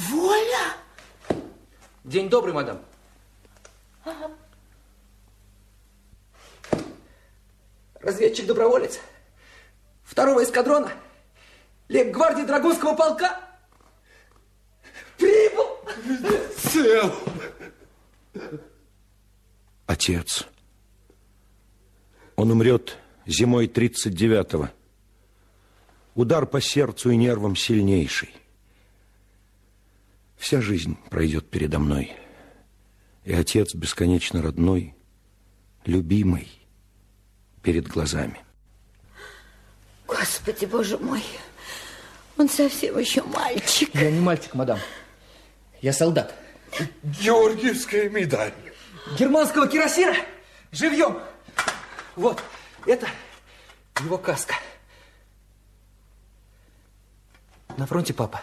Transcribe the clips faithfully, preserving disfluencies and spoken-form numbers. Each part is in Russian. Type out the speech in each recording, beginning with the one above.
Воля! День добрый, мадам. Ага. Разведчик-доброволец второго эскадрона лейб-гвардии Драгунского полка прибыл. Цел. Отец. Он умрет зимой тридцать девятого. Удар по сердцу и нервам сильнейший. Вся жизнь пройдет передо мной. И отец бесконечно родной, любимый, перед глазами. Господи, Боже мой, он совсем еще мальчик. Я не мальчик, мадам. Я солдат. Георгиевская медаль. Германского кирасира живьем. Вот, это его каска. На фронте, папа.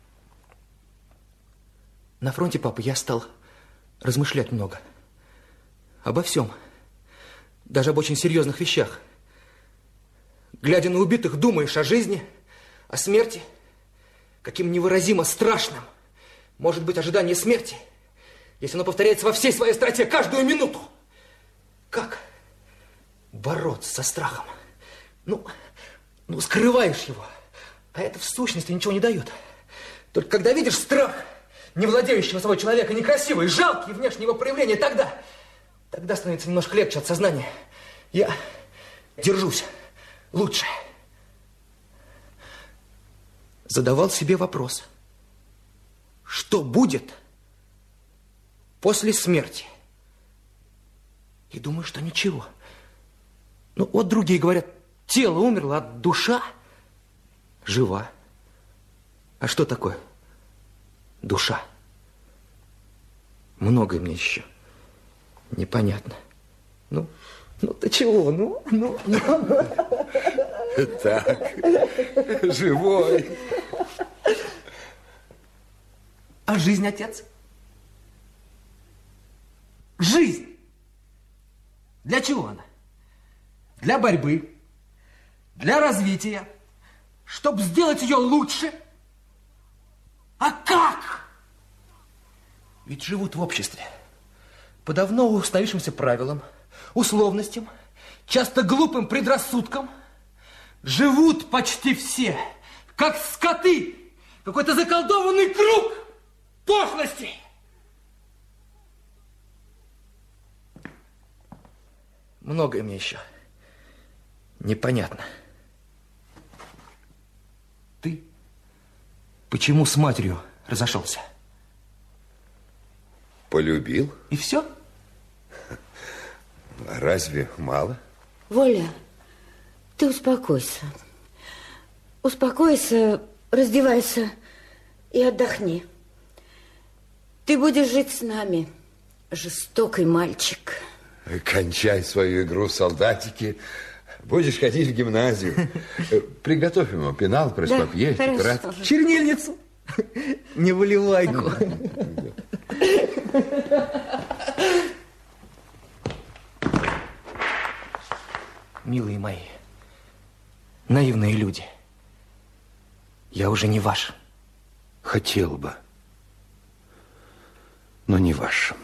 На фронте, папа, я стал размышлять много. Обо всем. Даже об очень серьезных вещах. Глядя на убитых, думаешь о жизни, о смерти. Каким невыразимо страшным может быть ожидание смерти, если оно повторяется во всей своей остроте каждую минуту. Как бороться со страхом? Ну, ну, скрываешь его, а это в сущности ничего не дает. Только когда видишь страх не владеющего собой человека, некрасивый, жалкий внешнее его проявление, тогда, тогда становится немножко легче от сознания. Я держусь лучше. Задавал себе вопрос. Что будет после смерти? И думаю, что ничего. Ну, вот другие говорят, тело умерло, а душа жива. А что такое душа? Многое мне еще непонятно. Ну, ну ты чего? Ну, ну, ну. Так, живой. А жизнь, отец? Жизнь. Для чего она? Для борьбы, для развития, чтобы сделать ее лучше. А как? Ведь живут в обществе по давно установившимся правилам, условностям, часто глупым предрассудкам. Живут почти все, как скоты. Какой-то заколдованный круг пошлости. Многое мне еще непонятно. Ты почему с матерью разошелся? Полюбил. И все? Разве мало? Воля, ты успокойся. Успокойся, раздевайся и отдохни. Ты будешь жить с нами, жестокий мальчик. Кончай свою игру, солдатики. Будешь ходить в гимназию. Приготовь ему пенал, пресс-папье, да, тетрадь. Чернильницу. Не выливайку. Милые мои, наивные люди, я уже не ваш. Хотел бы, но не ваш.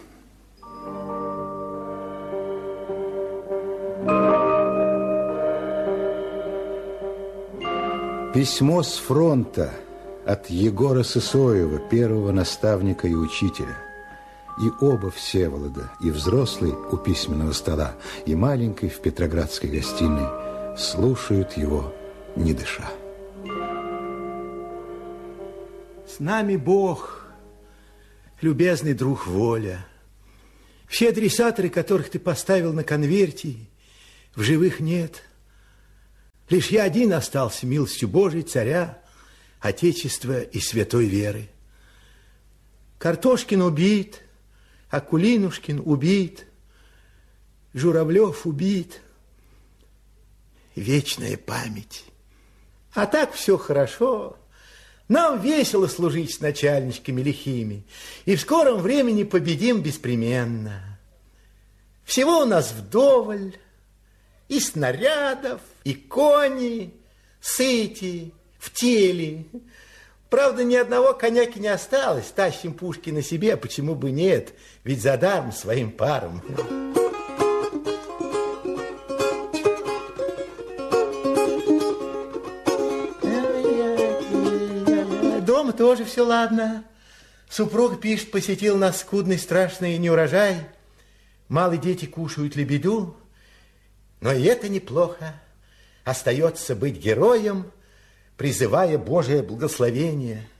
Письмо с фронта от Егора Сысоева, первого наставника и учителя. И оба Всеволода, и взрослый у письменного стола, и маленький в петроградской гостиной, слушают его, не дыша. С нами Бог, любезный друг Воля. Все адресаторы, которых ты поставил на конверте, в живых нет. Лишь я один остался милостью Божией, царя, Отечества и святой веры. Картошкин убит, Акулинушкин убит, Журавлев убит. Вечная память. А так все хорошо. Нам весело служить с начальничками лихими, и в скором времени победим беспременно. Всего у нас вдоволь, и снарядов, и кони, сыти, в теле. Правда, ни одного коняки не осталось. Тащим пушки на себе, почему бы нет? Ведь задаром своим парам. Дома тоже все ладно. Супруг, пишет, посетил нас скудный, страшный неурожай. Малые дети кушают лебеду. Но и это неплохо. Остается быть героем, призывая Божие благословение.